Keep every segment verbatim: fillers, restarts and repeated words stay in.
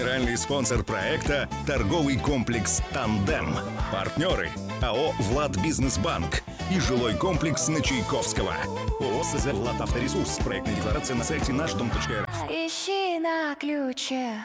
Генеральный спонсор проекта – торговый комплекс «Тандем». Партнеры – АО «Владбизнесбанк» и жилой комплекс на Чайковского. ООО СЗ «Владавторесурс». Проектная декларация на сайте наш дом точка эр эф. Ищи на ключе.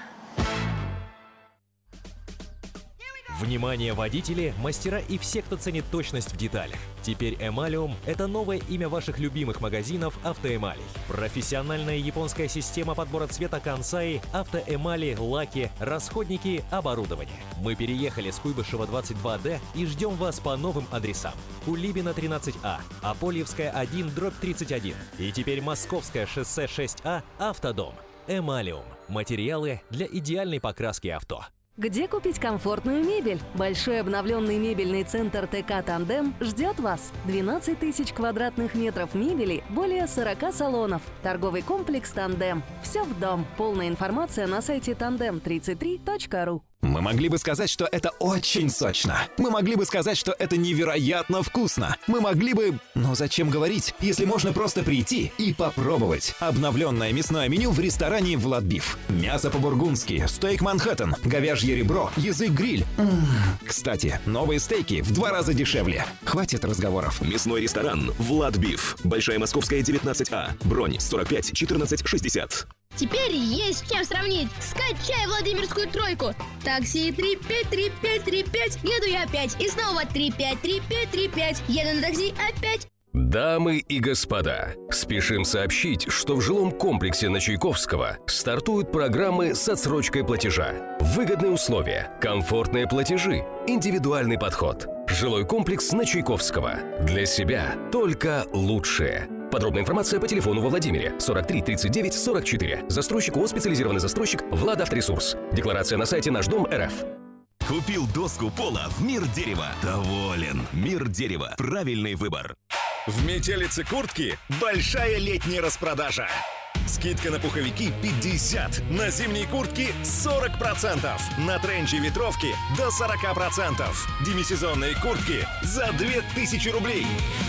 Внимание, водители, мастера и все, кто ценит точность в деталях. Теперь Эмалиум – это новое имя ваших любимых магазинов «Автоэмалей». Профессиональная японская система подбора цвета Kansai, автоэмали, лаки, расходники, оборудование. Мы переехали с Куйбышева двадцать два дэ и ждем вас по новым адресам. Кулибина тринадцать А, Апольевская один, дробь тридцать один. И теперь Московское шоссе шесть А, Автодом. Эмалиум – материалы для идеальной покраски авто. Где купить комфортную мебель? Большой обновленный мебельный центр ТК «Тандем» ждет вас. двенадцать тысяч квадратных метров мебели, более сорок салонов. Торговый комплекс «Тандем». Все в дом. Полная информация на сайте тандем тридцать три точка ру. Мы могли бы сказать, что это очень сочно. Мы могли бы сказать, что это невероятно вкусно. Мы могли бы... Но зачем говорить, если можно просто прийти и попробовать. Обновленное мясное меню в ресторане «Владбиф». Мясо по-бургундски, стейк Манхэттен, говяжье ребро, язык-гриль. М-м-м. Кстати, новые стейки в два раза дешевле. Хватит разговоров. Мясной ресторан «Владбиф». Большая Московская, девятнадцать А. Бронь сорок пять четырнадцать шестьдесят. Теперь есть с чем сравнить. Скачай Владимирскую тройку. Такси три пять три пять три пять. Еду я опять. И снова три пять три пять три пять. Еду на такси опять. Дамы и господа, спешим сообщить, что в жилом комплексе на Чайковского стартуют программы с отсрочкой платежа. Выгодные условия, комфортные платежи, индивидуальный подход. Жилой комплекс на Чайковского. Для себя только лучшее. Подробная информация по телефону во Владимире сорок три тридцать девять сорок четыре. Застройщик ООО «Специализированный застройщик» Владавторесурс. Декларация на сайте наш дом точка эр эф. Купил доску пола в «Мир дерева». Доволен. «Мир дерева». Правильный выбор. В метелице куртки большая летняя распродажа. Скидка на пуховики пятьдесят, на зимние куртки сорок процентов, на тренчи и ветровки до сорок процентов. Демисезонные куртки за две тысячи рублей.